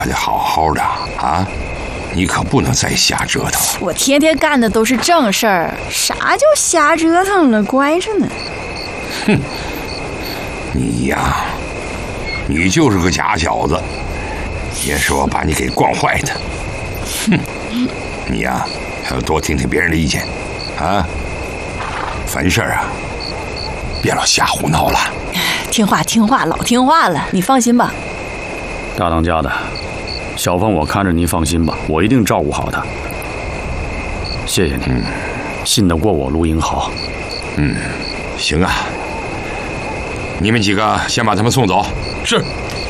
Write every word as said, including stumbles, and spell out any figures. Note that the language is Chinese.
得好好的啊，你可不能再瞎折腾。 我天天干的都是正事儿，啥叫瞎折腾了？乖着呢。 哼，你呀，你就是个假小子，也是我把你给惯坏的。哼，你呀，还要多听听别人的意见啊。凡事啊，别老瞎胡闹了。 听话听话，老听话了，你放心吧。 大当家的，小凤我看着您放心吧，我一定照顾好她。谢谢你，嗯、信得过我陆英豪。 嗯，行啊，你们几个先把他们送走。 是。